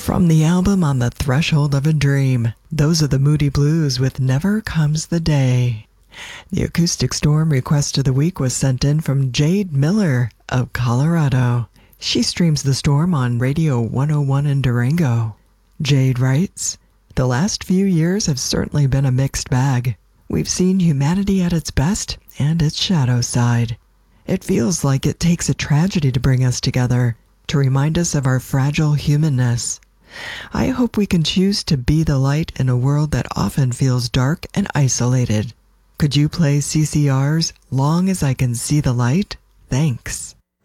From the album On the Threshold of a Dream, those are the Moody Blues with Never Comes the Day. The Acoustic Storm request of the week was sent in from Jade Miller of Colorado. She streams the storm on Radio 101 in Durango. Jade writes, "The last few years have certainly been a mixed bag. We've seen humanity at its best and its shadow side. It feels like it takes a tragedy to bring us together, to remind us of our fragile humanness. I hope we can choose to be the light in a world that often feels dark and isolated. Could you play CCR's Long as I Can See the Light? Thanks."